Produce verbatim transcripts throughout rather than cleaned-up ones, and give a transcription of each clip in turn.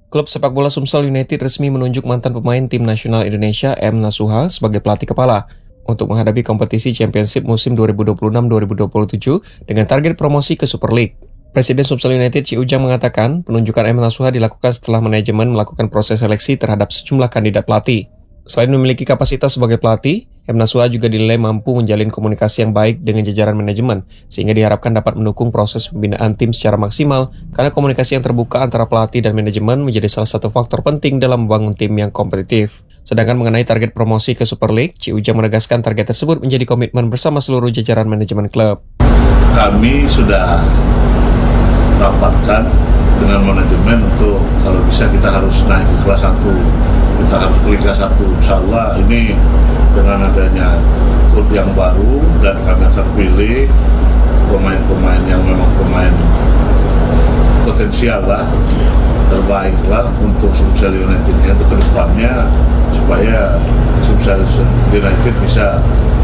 Klub sepak bola Sumsel United resmi menunjuk mantan pemain tim nasional Indonesia M. Nasuha sebagai pelatih kepala untuk menghadapi kompetisi Championship musim dua ribu dua puluh enam dua ribu dua puluh tujuh dengan target promosi ke Super League. Presiden Sumsel United Ci Ujang mengatakan penunjukan M. Nasuha dilakukan setelah manajemen melakukan proses seleksi terhadap sejumlah kandidat pelatih. Selain memiliki kapasitas sebagai pelatih, M. Nasuha juga dinilai mampu menjalin komunikasi yang baik dengan jajaran manajemen, sehingga diharapkan dapat mendukung proses pembinaan tim secara maksimal, karena komunikasi yang terbuka antara pelatih dan manajemen menjadi salah satu faktor penting dalam membangun tim yang kompetitif. Sedangkan mengenai target promosi ke Super League, Ci Ujang menegaskan target tersebut menjadi komitmen bersama seluruh jajaran manajemen klub. Kami sudah rapatkan dengan manajemen untuk kalau bisa kita harus naik ke kelas satu, kita harus ke Liga satu. Insya Allah ini dengan adanya klub yang baru dan kami akan pilih pemain-pemain yang memang pemain potensial lah, terbaik lah untuk Sumsel United untuk kedepannya, supaya Sumsel United bisa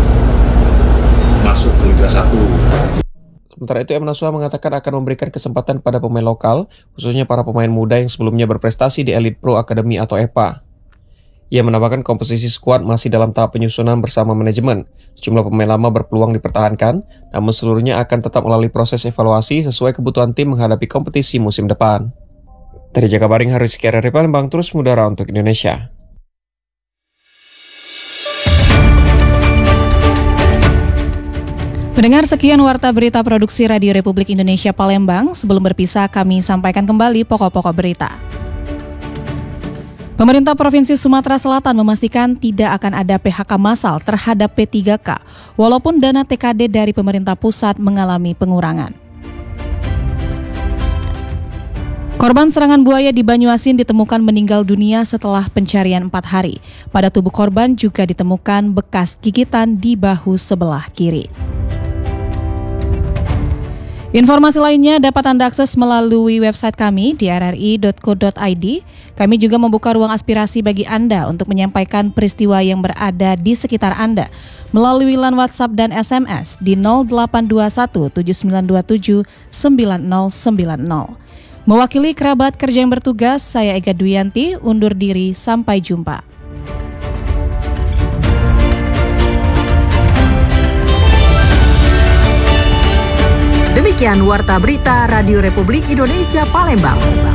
masuk ke Liga satu. Sementara itu, M. Nasuha mengatakan akan memberikan kesempatan pada pemain lokal, khususnya para pemain muda yang sebelumnya berprestasi di Elite Pro Academy atau E P A. Ia menambahkan komposisi skuad masih dalam tahap penyusunan bersama manajemen. Sejumlah pemain lama berpeluang dipertahankan, namun seluruhnya akan tetap melalui proses evaluasi sesuai kebutuhan tim menghadapi kompetisi musim depan. Dari Jakabaring, Haris K R R Palembang, terus mengudara untuk Indonesia. Pendengar, sekian Warta Berita Produksi Radio Republik Indonesia Palembang. Sebelum berpisah, kami sampaikan kembali pokok-pokok berita. Pemerintah Provinsi Sumatera Selatan memastikan tidak akan ada P H K massal terhadap P tiga K, walaupun dana T K D dari pemerintah pusat mengalami pengurangan. Korban serangan buaya di Banyuasin ditemukan meninggal dunia setelah pencarian empat hari. Pada tubuh korban juga ditemukan bekas gigitan di bahu sebelah kiri. Informasi lainnya dapat Anda akses melalui website kami di r r i dot co dot i d. Kami juga membuka ruang aspirasi bagi Anda untuk menyampaikan peristiwa yang berada di sekitar Anda melalui line WhatsApp dan S M S di nol delapan dua satu tujuh sembilan dua tujuh sembilan nol sembilan nol. Mewakili kerabat kerja yang bertugas, saya Ega Duyanti undur diri, sampai jumpa. Demikian Warta Berita Radio Republik Indonesia Palembang.